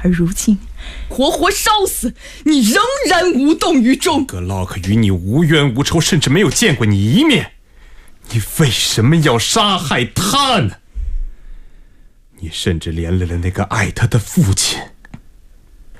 而如今活活烧死，你仍然无动于衷。 格洛克与你无冤无仇，甚至没有见过你一面，你为什么要杀害他呢？你甚至连累了那个爱他的父亲。